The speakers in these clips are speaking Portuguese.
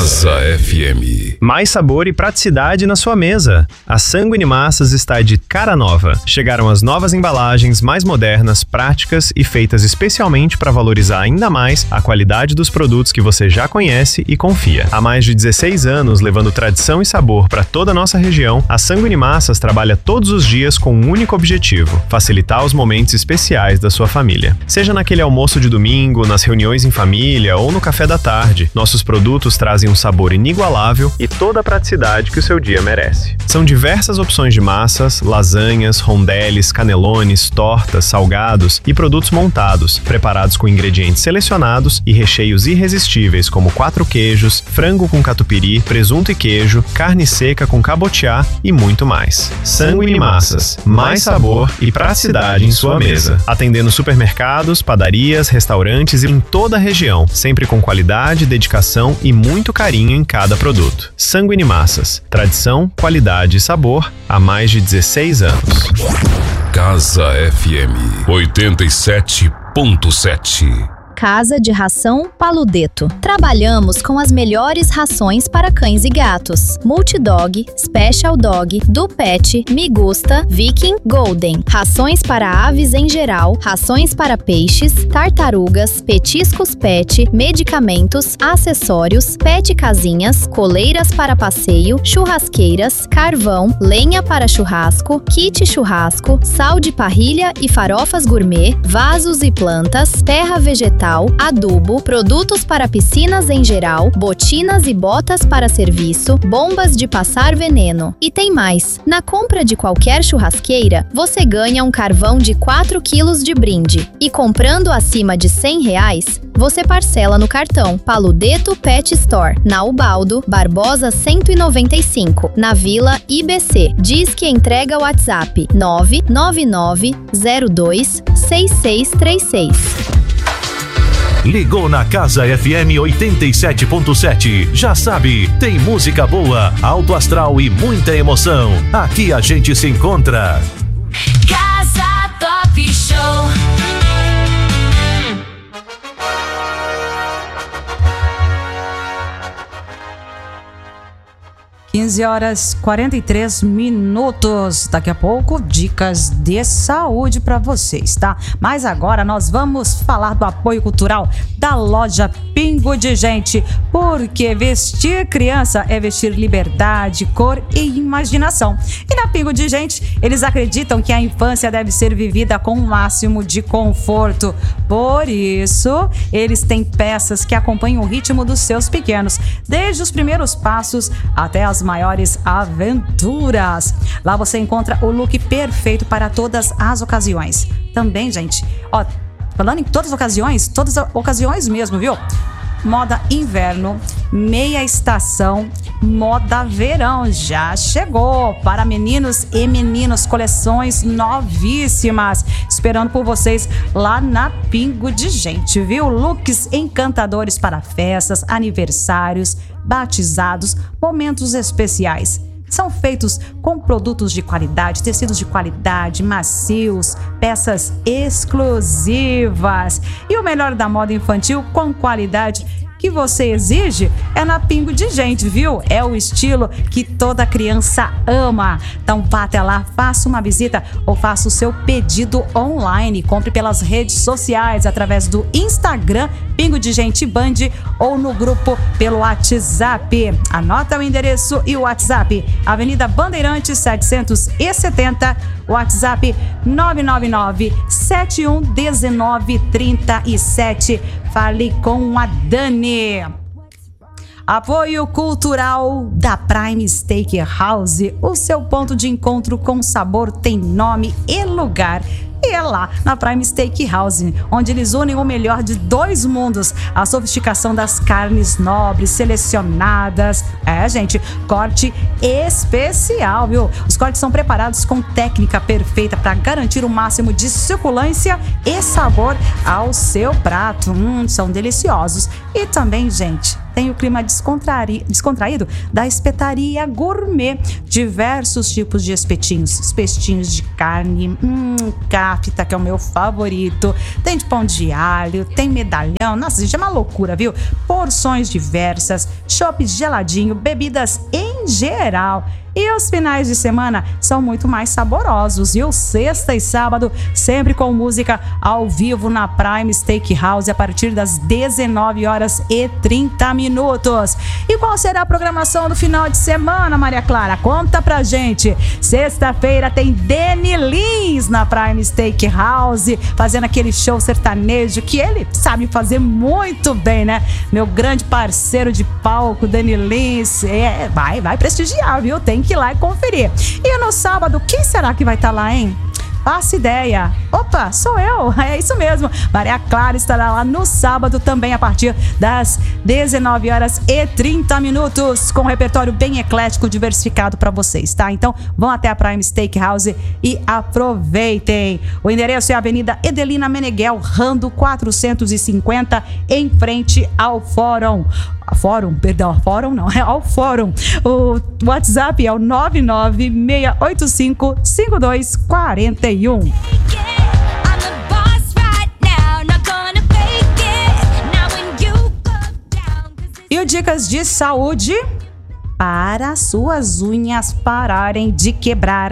Casa FM. Mais sabor e praticidade na sua mesa. A Sanguine Massas está de cara nova. Chegaram as novas embalagens mais modernas, práticas e feitas especialmente para valorizar ainda mais a qualidade dos produtos que você já conhece e confia. Há mais de 16 anos, levando tradição e sabor para toda a nossa região, a Sanguine Massas trabalha todos os dias com um único objetivo: facilitar os momentos especiais da sua família. Seja naquele almoço de domingo, nas reuniões em família ou no café da tarde, nossos produtos trazem um sabor inigualável e toda a praticidade que o seu dia merece. São diversas opções de massas, lasanhas, rondeles, canelones, tortas, salgados e produtos montados, preparados com ingredientes selecionados e recheios irresistíveis como 4 queijos, frango com catupiry, presunto e queijo, carne seca com cabotiá e muito mais. Sanguine Massas, mais sabor e praticidade em sua mesa. Atendendo supermercados, padarias, restaurantes e em toda a região, sempre com qualidade, dedicação e muito carinho em cada produto. Sanguine Massas, tradição, qualidade e sabor há mais de 16 anos. Casa FM 87.7. Casa de Ração Paludeto. Trabalhamos com as melhores rações para cães e gatos. Multidog, Special Dog, Dupet, Migusta, Viking, Golden. Rações para aves em geral, rações para peixes, tartarugas, petiscos pet, medicamentos, acessórios, pet casinhas, coleiras para passeio, churrasqueiras, carvão, lenha para churrasco, kit churrasco, sal de parrilha e farofas gourmet, vasos e plantas, terra vegetal, adubo, produtos para piscinas em geral, botinas e botas para serviço, bombas de passar veneno. E tem mais! Na compra de qualquer churrasqueira, você ganha um carvão de 4 quilos de brinde. E comprando acima de R$100, você parcela no cartão Paludeto Pet Store, na Ubaldo, Barbosa 195, na Vila IBC. Diz que entrega o WhatsApp 999026636. Ligou na Casa FM 87.7. Já sabe, tem música boa, alto astral e muita emoção. Aqui a gente se encontra. Casa Top Show. 15h43. Daqui a pouco, dicas de saúde para vocês, tá? Mas agora nós vamos falar do apoio cultural da loja Pingo de Gente, porque vestir criança é vestir liberdade, cor e imaginação. E na Pingo de Gente, eles acreditam que a infância deve ser vivida com o máximo de conforto. Por isso, eles têm peças que acompanham o ritmo dos seus pequenos, desde os primeiros passos até as maiores aventuras. Lá você encontra o look perfeito para todas as ocasiões. Também, gente, ó, falando em todas as ocasiões mesmo, viu? Moda inverno, meia estação, moda verão já chegou para meninos e meninas, coleções novíssimas esperando por vocês lá na Pingo de Gente, viu? Looks encantadores para festas, aniversários, batizados, momentos especiais. São feitos com produtos de qualidade, tecidos de qualidade, macios, peças exclusivas. E o melhor da moda infantil com qualidade que você exige é na Pingo de Gente, viu? É o estilo que toda criança ama. Então vá até lá, faça uma visita ou faça o seu pedido online. Compre pelas redes sociais, através do Instagram Pingo de Gente Band ou no grupo pelo WhatsApp. Anota o endereço e o WhatsApp: Avenida Bandeirantes 770, WhatsApp 999-711937. Fale com a Dani. Apoio cultural da Prime Steakhouse. O seu ponto de encontro com sabor tem nome e lugar. E é lá na Prime Steakhouse, onde eles unem o melhor de dois mundos: a sofisticação das carnes nobres, selecionadas. Gente, corte especial, viu? Os cortes são preparados com técnica perfeita para garantir o máximo de suculência e sabor ao seu prato. São deliciosos. E também, gente, tem o clima descontraído da espetaria gourmet. Diversos tipos de espetinhos de carne, kafta, que é o meu favorito. Tem de pão de alho, tem medalhão. Nossa, gente, é uma loucura, viu? Porções diversas, chopp geladinho, bebidas em geral. E os finais de semana são muito mais saborosos, viu? Sexta e sábado, sempre com música ao vivo na Prime Steakhouse a partir das 19h30. E qual será a programação do final de semana, Maria Clara? Conta pra gente. Sexta-feira tem Dani Lins na Prime Steakhouse, fazendo aquele show sertanejo que ele sabe fazer muito bem, né? Meu grande parceiro de palco, Dani Lins. Vai prestigiar, viu? Tem que ir lá e conferir. E no sábado, quem será que vai estar lá, hein? Faça ideia. Opa, sou eu. É isso mesmo. Maria Clara estará lá no sábado também a partir das 19h30, com um repertório bem eclético, diversificado para vocês, tá? Então, vão até a Prime Steakhouse e aproveitem. O endereço é a Avenida Edelina Meneghel, Rando 450, em frente ao Fórum. Fórum não, é ao Fórum. O WhatsApp é o 996855241. E o Dicas de Saúde para suas unhas pararem de quebrar.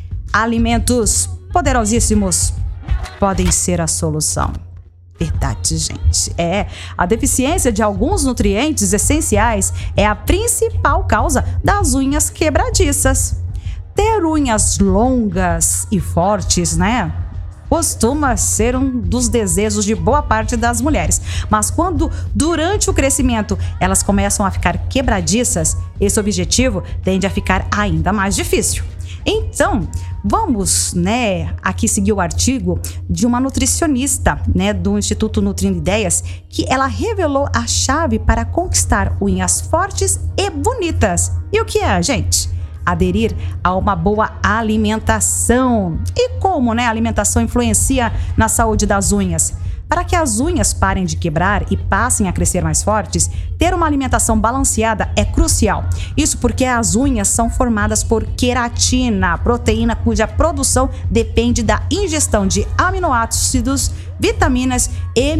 Alimentos poderosíssimos podem ser a solução. Verdade, gente. A deficiência de alguns nutrientes essenciais é a principal causa das unhas quebradiças. Ter unhas longas e fortes, né, costuma ser um dos desejos de boa parte das mulheres. Mas quando, durante o crescimento, elas começam a ficar quebradiças, esse objetivo tende a ficar ainda mais difícil. Então, vamos, aqui seguir o artigo de uma nutricionista, do Instituto Nutrindo Ideias, que ela revelou a chave para conquistar unhas fortes e bonitas. E o que é, gente? Aderir a uma boa alimentação. E como, a alimentação influencia na saúde das unhas? Para que as unhas parem de quebrar e passem a crescer mais fortes, ter uma alimentação balanceada é crucial. Isso porque as unhas são formadas por queratina, proteína cuja produção depende da ingestão de aminoácidos, vitaminas e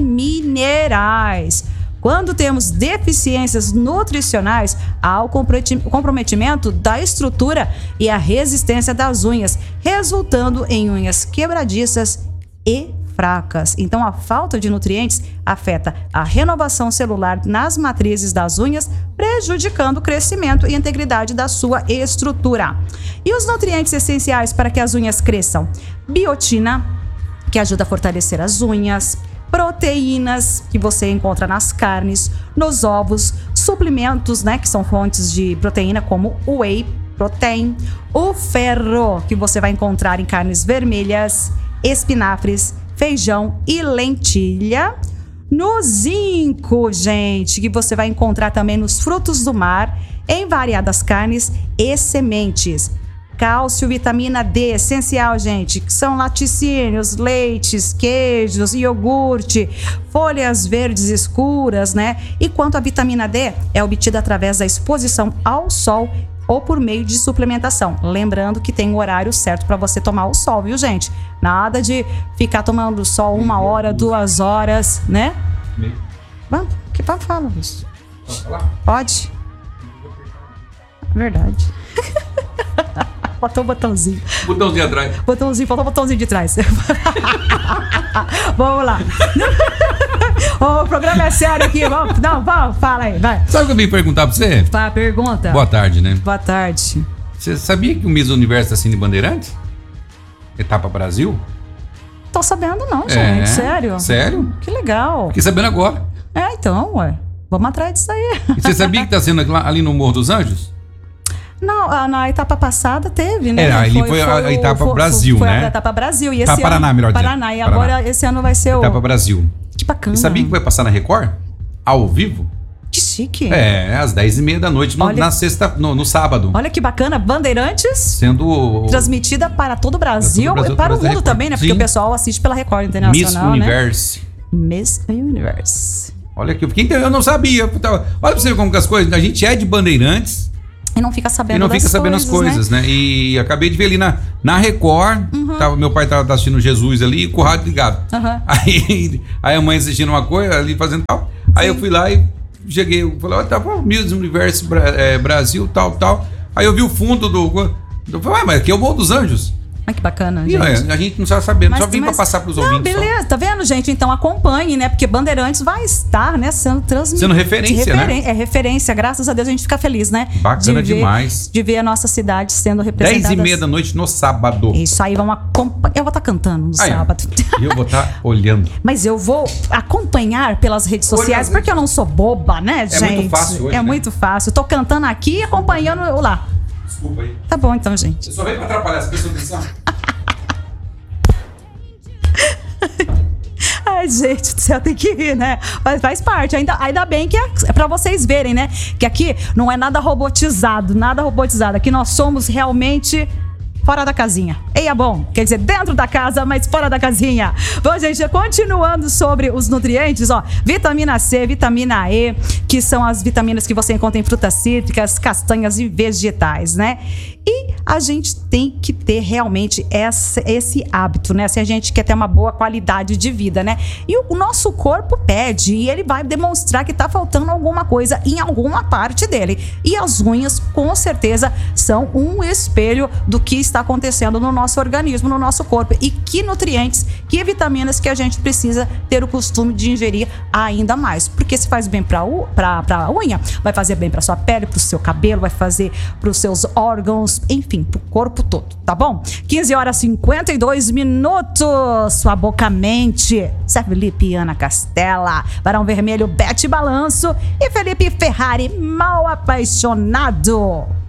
minerais. Quando temos deficiências nutricionais, há o comprometimento da estrutura e a resistência das unhas, resultando em unhas quebradiças e fracas. Então, a falta de nutrientes afeta a renovação celular nas matrizes das unhas, prejudicando o crescimento e a integridade da sua estrutura. E os nutrientes essenciais para que as unhas cresçam? Biotina, que ajuda a fortalecer as unhas, proteínas, que você encontra nas carnes, nos ovos, suplementos, que são fontes de proteína, como o whey protein, o ferro, que você vai encontrar em carnes vermelhas, espinafres, feijão e lentilha. No zinco, gente, que você vai encontrar também nos frutos do mar, em variadas carnes e sementes. Cálcio, vitamina D, essencial, gente, que são laticínios, leites, queijos, iogurte, folhas verdes escuras, E quanto à vitamina D, é obtida através da exposição ao sol ou por meio de suplementação. Lembrando que tem um horário certo para você tomar o sol, viu, gente? Nada de ficar tomando sol 1 hora, 2 horas, Vamos, que papo fala, Luiz? Posso falar? Pode. Verdade. Faltou o botãozinho. Botãozinho atrás. Faltou o botãozinho de trás. Vamos lá. O programa é sério aqui. Vamos, fala aí, vai. Sabe o que eu vim perguntar pra você? Pergunta. Boa tarde, né? Boa tarde. Você sabia que o Miss Universo tá sendo Bandeirantes? Etapa Brasil? Tô sabendo não, gente. Sério? Sério? Que legal. Fiquei sabendo agora. Então, vamos atrás disso aí. E você sabia que tá sendo ali no Morro dos Anjos? Não, na etapa passada teve, Ali foi a etapa Brasil, Foi a etapa Brasil. E esse ano, Paraná, melhor dizendo. Paraná. E agora esse ano vai ser etapa Brasil. Que bacana. E sabia que vai passar na Record? Ao vivo? Que chique. Às 10h30 da noite, na sexta, no sábado. Olha que bacana. Bandeirantes sendo transmitida para todo o Brasil e para o mundo também, Porque o pessoal assiste pela Record Internacional, Miss Universe. Miss Universe. Olha aqui, eu não sabia. Olha pra você ver como que as coisas. A gente é de Bandeirantes. E não fica sabendo as coisas, né? E acabei de ver ali na Record. Meu pai tava assistindo Jesus ali com o rádio ligado. Aí a mãe assistindo uma coisa ali, fazendo tal. Aí eu fui lá e cheguei, eu falei, olha, tava Miss Universo Brasil, tal. Aí eu vi o fundo eu falei, mas aqui é o Morro dos Anjos. Ai, que bacana, E gente. a gente não estava sabendo, só vim pra passar pros ouvintes. Beleza, tá vendo, gente? Então acompanhe, né? Porque Bandeirantes vai estar, né, sendo transmitido. Sendo referência, né? É referência, graças a Deus a gente fica feliz, né? Bacana demais. De ver a nossa cidade sendo representada. 10h30 da noite no sábado. Isso aí, vamos acompanhar. Eu vou estar cantando no sábado. E eu vou estar olhando. Mas eu vou acompanhar pelas redes sociais, porque eu não sou boba, né, gente? É muito fácil hoje, É muito fácil. Tô cantando aqui e acompanhando lá. Desculpa aí. Tá bom, então, gente. Eu só veio pra atrapalhar as pessoas atenção. Ai, gente do céu, tem que rir, né? Mas faz parte. Ainda bem que é pra vocês verem, né? Que aqui não é nada robotizado. Aqui nós somos realmente fora da casinha. Eia, bom, quer dizer, dentro da casa, mas fora da casinha. Bom, gente, continuando sobre os nutrientes, ó, vitamina C, vitamina E, que são as vitaminas que você encontra em frutas cítricas, castanhas e vegetais, né? E a gente tem que ter realmente esse hábito, né? Se a gente quer ter uma boa qualidade de vida, né? E o nosso corpo pede, e ele vai demonstrar que tá faltando alguma coisa em alguma parte dele. E as unhas, com certeza, são um espelho do que está acontecendo no nosso organismo, no nosso corpo. E que nutrientes, que vitaminas que a gente precisa ter o costume de ingerir ainda mais. Porque se faz bem pra unha, vai fazer bem pra sua pele, pro seu cabelo, vai fazer pros seus órgãos, enfim, pro corpo todo, tá bom? 15h52, sua boca mente. Zé Felipe e Ana Castela, Barão Vermelho, Bete Balanço e Felipe Ferrari, Mal Apaixonado.